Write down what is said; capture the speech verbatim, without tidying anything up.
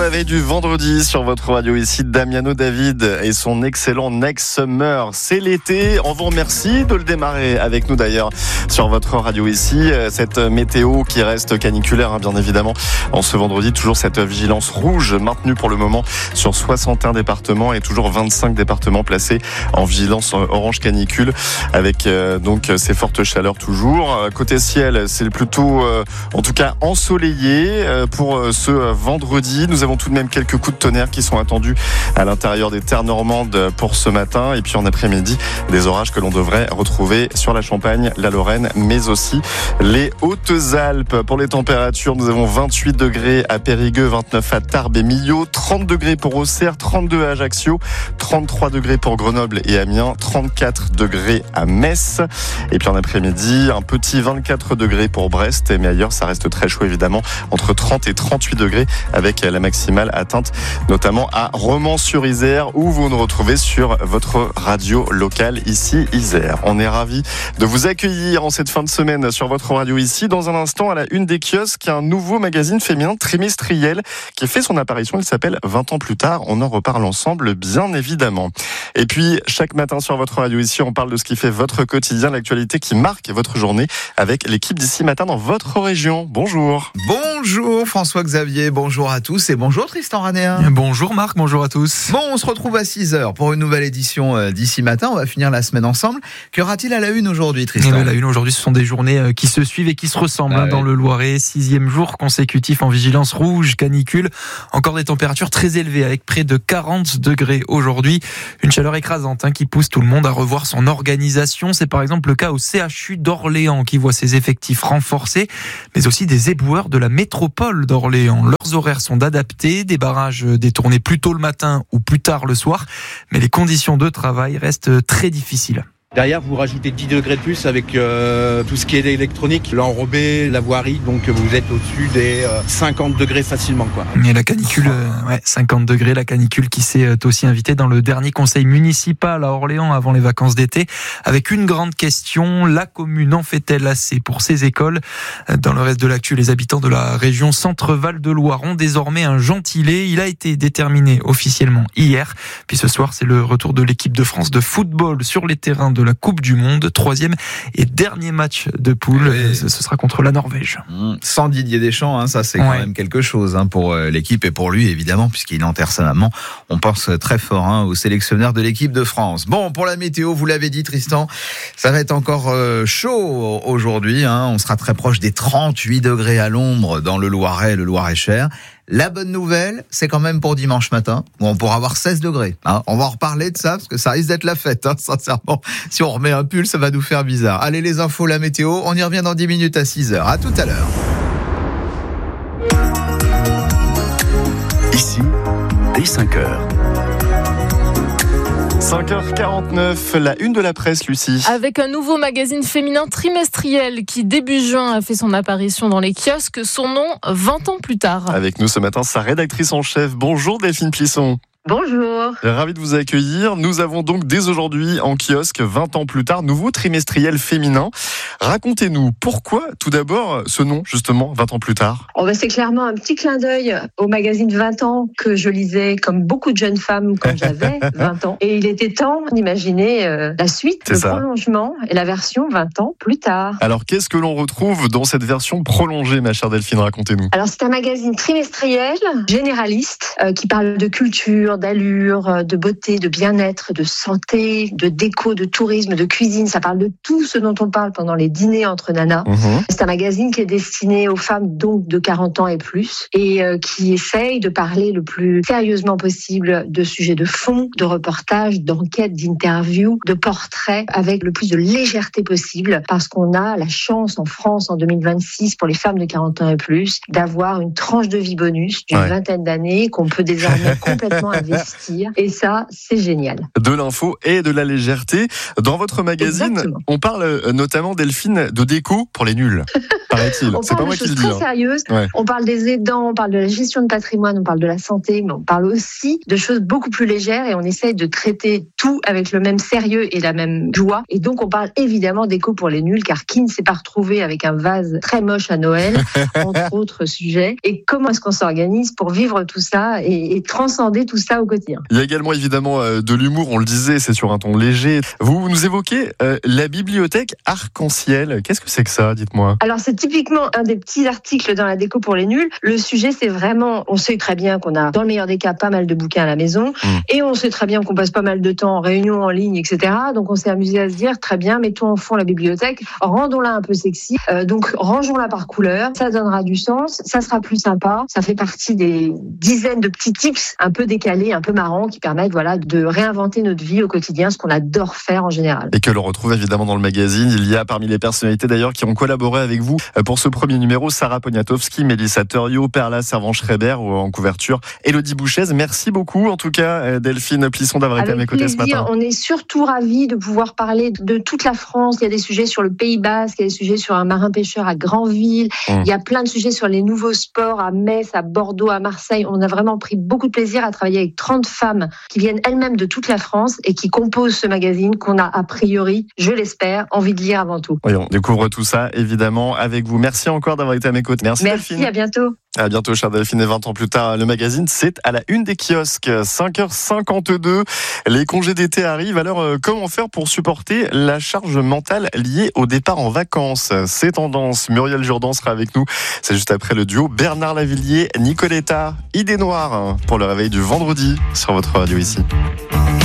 la veille du vendredi sur votre radio ici, Damiano David et son excellent Next Summer. C'est l'été, on vous remercie de le démarrer avec nous d'ailleurs sur votre radio ici. Cette météo qui reste caniculaire, hein, bien évidemment, en ce vendredi, toujours cette vigilance rouge maintenue pour le moment sur soixante et un départements et toujours vingt-cinq départements placés en vigilance orange canicule avec euh, donc ces fortes chaleurs toujours. Côté ciel, c'est plutôt euh, en tout cas ensoleillé euh, pour euh, ce vendredi. Nous avons tout de même quelques coups de tonnerre qui sont attendus à l'intérieur des terres normandes pour ce matin. Et puis en après-midi, des orages que l'on devrait retrouver sur la Champagne, la Lorraine, mais aussi les Hautes-Alpes. Pour les températures, nous avons vingt-huit degrés à Périgueux, vingt-neuf à Tarbes et Millau, trente degrés pour Auxerre, trente-deux à Ajaccio, trente-trois degrés pour Grenoble et Amiens, trente-quatre degrés à Metz. Et puis en après-midi, un petit vingt-quatre degrés pour Brest. Mais ailleurs, ça reste très chaud évidemment, entre trente et trente-huit degrés avec la maximale atteinte notamment à Romans-sur-Isère où vous nous retrouvez sur votre radio locale ici Isère. On est ravis de vous accueillir en cette fin de semaine sur votre radio ici. Dans un instant, à la une des kiosques, un nouveau magazine féminin trimestriel qui fait son apparition. Il s'appelle vingt ans plus tard. On en reparle ensemble, bien évidemment. Et puis, chaque matin sur votre radio ici, on parle de ce qui fait votre quotidien, l'actualité qui marque votre journée avec l'équipe d'ici matin dans votre région. Bonjour. Bonjour François-Xavier, bonjour à tous et bonjour Tristan Ranéen. Bonjour Marc, bonjour à tous. Bon, on se retrouve à six heures pour une nouvelle édition d'ici matin. On va finir la semaine ensemble. Qu'aura-t-il à la une aujourd'hui, Tristan ? À la une aujourd'hui, ce sont des journées qui se suivent et qui se ressemblent ah, hein, oui. Dans le Loiret. Sixième jour consécutif en vigilance rouge, canicule. Encore des températures très élevées avec près de quarante degrés aujourd'hui. Une chaleur écrasante hein, qui pousse tout le monde à revoir son organisation. C'est par exemple le cas au C H U d'Orléans qui voit ses effectifs renforcés, mais aussi des éboueurs de la métropole d'Orléans. Leurs horaires sont adaptés, des barrages détournés plus tôt le matin ou plus tard le soir, mais les conditions de travail restent très difficiles. Derrière, vous rajoutez dix degrés de plus avec euh, tout ce qui est électronique, l'enrobé, la voirie, donc vous êtes au-dessus des euh, cinquante degrés facilement, quoi. Et la canicule, euh, ouais, cinquante degrés, la canicule qui s'est aussi invitée dans le dernier conseil municipal à Orléans avant les vacances d'été, avec une grande question, la commune en fait-elle assez pour ses écoles ? Dans le reste de l'actu, les habitants de la région Centre-Val de Loire ont désormais un gentilé. Il a été déterminé officiellement hier. Puis ce soir, c'est le retour de l'équipe de France de football sur les terrains de la Coupe du Monde, troisième et dernier match de poule, oui. Ce sera contre la Norvège. Mmh. Sans Didier Deschamps, hein, ça c'est quand ouais. même quelque chose hein, pour l'équipe et pour lui évidemment, puisqu'il enterre sa maman. On pense très fort hein, au sélectionneur de l'équipe de France. Bon, pour la météo, vous l'avez dit Tristan, ça va être encore euh, chaud aujourd'hui. Hein. On sera très proche des trente-huit degrés à l'ombre dans le Loiret, le Loir-et-Cher. La bonne nouvelle, c'est quand même pour dimanche matin, où on pourra avoir seize degrés. Hein. On va en reparler de ça, parce que ça risque d'être la fête, hein, sincèrement. Si on remet un pull, ça va nous faire bizarre. Allez, les infos, la météo, on y revient dans dix minutes à six heures. À tout à l'heure. Ici, dès cinq heures. cinq heures quarante-neuf, la une de la presse, Lucie. Avec un nouveau magazine féminin trimestriel qui, début juin, a fait son apparition dans les kiosques. Son nom, vingt ans plus tard. Avec nous ce matin, sa rédactrice en chef. Bonjour Delphine Plisson. Bonjour. Ravi de vous accueillir. Nous avons donc dès aujourd'hui en kiosque, vingt ans plus tard, nouveau trimestriel féminin. Racontez-nous pourquoi, tout d'abord, ce nom, justement, vingt ans plus tard. Oh ben c'est clairement un petit clin d'œil au magazine vingt ans que je lisais comme beaucoup de jeunes femmes quand j'avais vingt ans. Et il était temps d'imaginer euh, la suite, c'est le ça. prolongement et la version vingt ans plus tard. Alors, qu'est-ce que l'on retrouve dans cette version prolongée, ma chère Delphine? Racontez-nous. Alors, c'est un magazine trimestriel, généraliste, euh, qui parle de culture, d'allure, de beauté, de bien-être, de santé, de déco, de tourisme, de cuisine. Ça parle de tout ce dont on parle pendant les dîners entre nanas. Mmh. C'est un magazine qui est destiné aux femmes donc de quarante ans et plus et euh, qui essaye de parler le plus sérieusement possible de sujets de fond, de reportages, d'enquêtes, d'interviews, de portraits avec le plus de légèreté possible parce qu'on a la chance en France en deux mille vingt-six pour les femmes de quarante ans et plus d'avoir une tranche de vie bonus d'une ouais. vingtaine d'années qu'on peut désormais complètement investir. Et ça, c'est génial. De l'info et de la légèreté. Dans votre magazine, Exactement. On parle notamment, Delphine, de déco pour les nuls, paraît-il. On c'est parle pas moi de qui choses le dis. très hein. sérieuses. Ouais. On parle des aidants, on parle de la gestion de patrimoine, on parle de la santé, mais on parle aussi de choses beaucoup plus légères et on essaye de traiter tout avec le même sérieux et la même joie. Et donc, on parle évidemment d'éco pour les nuls, car qui ne s'est pas retrouvé avec un vase très moche à Noël, entre autres sujets. Et comment est-ce qu'on s'organise pour vivre tout ça et, et transcender tout ça au quotidien? Il y a également évidemment euh, de l'humour, on le disait, c'est sur un ton léger. Vous nous évoquez euh, la bibliothèque arc-en-ciel. Qu'est-ce que c'est que ça, dites-moi? Alors, c'est typiquement un des petits articles dans la déco pour les nuls. Le sujet, c'est vraiment, on sait très bien qu'on a, dans le meilleur des cas, pas mal de bouquins à la maison. Mmh. Et on sait très bien qu'on passe pas mal de temps en réunion, en ligne, et cetera. Donc, on s'est amusé à se dire, très bien, mettons en fond la bibliothèque, rendons-la un peu sexy. Euh, donc, rangeons-la par couleur. Ça donnera du sens. Ça sera plus sympa. Ça fait partie des dizaines de petits tips un peu décalés, un peu marrants, qui permettent, voilà, de réinventer notre vie au quotidien, ce qu'on adore faire en général. Et que l'on retrouve évidemment dans le magazine. Il y a parmi les personnalités d'ailleurs qui ont collaboré avec vous pour ce premier numéro, Sarah Poniatowski, Mélissa Thuriot, Perla Servan-Schreiber en couverture, Élodie Bouchez. Merci beaucoup en tout cas, Delphine Plisson, d'avoir été à mes côtés ce matin. On est surtout ravis de pouvoir parler de toute la France. Il y a des sujets sur le Pays Basque, il y a des sujets sur un marin-pêcheur à Granville, mmh. il y a plein de sujets sur les nouveaux sports à Metz, à Bordeaux, à Marseille. On a vraiment pris beaucoup de plaisir à travailler avec trente femmes qui viennent elles-mêmes de toute la France et qui composent ce magazine qu'on a a priori, je l'espère, envie de lire avant tout. Oui, on découvre tout ça évidemment avec vous. Merci encore d'avoir été à mes côtés. Merci, Merci Delphine. À bientôt. À bientôt, chère Delphine. Et vingt ans plus tard, le magazine, c'est à la une des kiosques. cinq heures cinquante-deux. Les congés d'été arrivent. Alors, euh, comment faire pour supporter la charge mentale liée au départ en vacances? C'est tendance. Muriel Jourdan sera avec nous. C'est juste après le duo Bernard Lavilliers, Nicoletta, Idée Noire pour le réveil du vendredi sur votre radio ici.